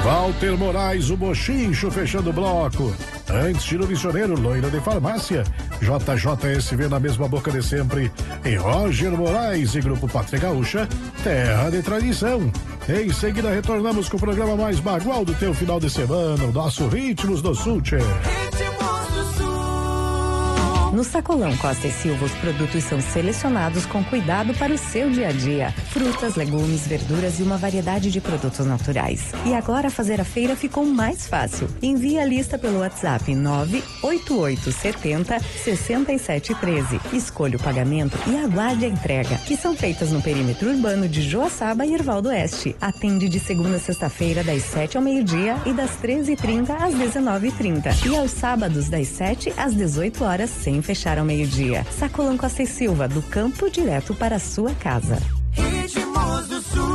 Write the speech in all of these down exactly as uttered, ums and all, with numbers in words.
Walter Moraes, o Bochincho, fechando o bloco. Antes, Tiro Missioneiro, Loira de Farmácia. J J S V na mesma boca de sempre. E Roger Moraes e Grupo Pátria Gaúcha, terra de tradição. Em seguida, retornamos com o programa mais bagual do teu final de semana, o nosso Ritmos do Sul, tchê. No Sacolão Costa e Silva, os produtos são selecionados com cuidado para o seu dia a dia. Frutas, legumes, verduras e uma variedade de produtos naturais. E agora fazer a feira ficou mais fácil. Envie a lista pelo WhatsApp nove oito oito sete zero seis sete um três. Escolha o pagamento e aguarde a entrega, que são feitas no perímetro urbano de Joaçaba e Erval do Oeste. Atende de segunda a sexta-feira, das sete ao meio-dia e das treze e trinta às dezenove e trinta. E aos sábados, das sete às dezoito horas, sem fechar ao meio-dia. Sacolão Costa e Silva, do campo direto para a sua casa. Ritmos do Sul.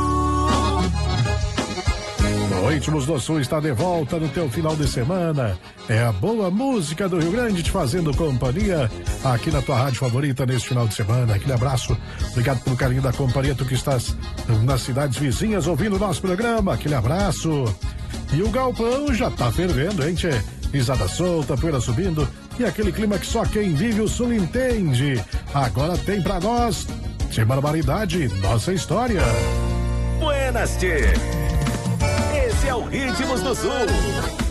O Ritmos do Sul está de volta no teu final de semana. É a boa música do Rio Grande te fazendo companhia aqui na tua rádio favorita neste final de semana. Aquele abraço, obrigado pelo carinho da companhia, tu que estás nas cidades vizinhas ouvindo o nosso programa. Aquele abraço. E o galpão já tá fervendo, hein, tchê? Risada solta, poeira subindo e aquele clima que só quem vive o Sul entende. Agora tem pra nós, tchê Barbaridade, nossa história. Buenas, tchê. Esse é o Ritmos do Sul.